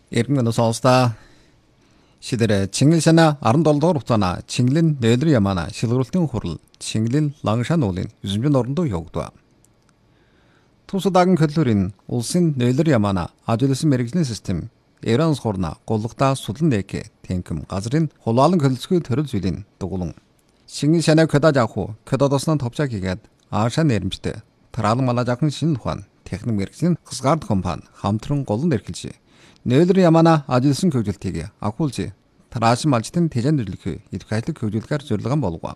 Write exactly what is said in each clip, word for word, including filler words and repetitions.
Иргэн сонсда 시대의 칭일샤나 아름돌도 없잖아. 칭린 내들이 야마나 실그룹팅 호를 칭린 랑샤 올린 유즘전 어른도 욕도와 투수다근 kültүрийн улсын нээлэр ямана ажигласан мэрэгжлийн систем Иран сорна голлогта судлан нэкэ тэнкэм газрын хулаалан хөлцгөө төрөл зүйлийн дугуулан шингэн шанаа көдаж авах көдодоснон товчаг хийгээд аашаа нэрмжтэй тараалан малажахан шинэ ухаан техник мэрэгжлийн хасгард компани хамтран голон эрхэлж нээлэр ямана ажигласан хөгжилтийг агуулж тараашин малчтын тэжэн нэрлэх идэх хайлт хөгжүүлгээр зорилгон болгоо.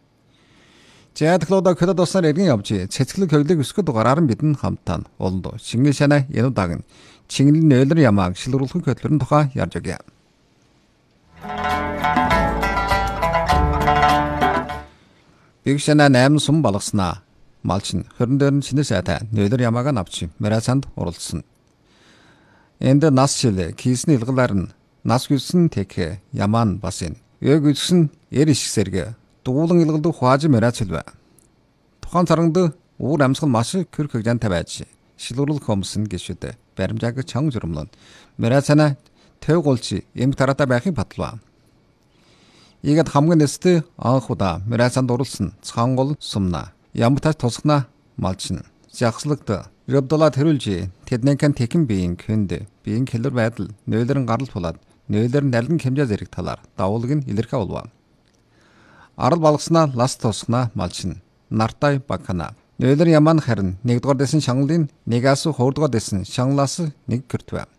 제아틀로다 그다 도스나 에링이 없지 채측을 결대 그스고 도가라는 믿은 함탄 올도 싱글샤나 예노다근 칭린 내들 야막 실루르크 kötülürün toka yarjagya. Büyükşana näm sum balıqsına malçın höründörün çini sätä nöder yamaga napçı merasand orulsun. Endi nas çile kisin ilgıların nas güsün teke yaman basın. Ö güsün er işikserge дугуулан илгэлдэг хуааж мэрацэлвэ. Тухайн царангд уур амьсгал маш көр хөгжан тавиач. Шилүүрэл комсын гişүдэ баримжааг чанга журмлон. Мэрацана төв голчи эмг таратаа байхыг батлаа. Ийгэд хамгийн нэстэ анхуда мэрацанд уралсан цаангол сумна. Ямтаж тусгна малчин. Жагслагд Рабдула төрүүлжи тэднэнхэн тэхэн биеийн көнд биеийн хэлэр байдал нөөлөрн гарал тулаад нөөлөр нарлан хэмжээ зэрэг талаар давуулг нь илэрхэ болваа. Арал балгснаа лас тосгна малчин нартай бакана нөөлөр яман харин нэгдүгээр дэсэн шангалын нэгээс хоёрдугаар дэсэн шангалаас нэг гэртвэ.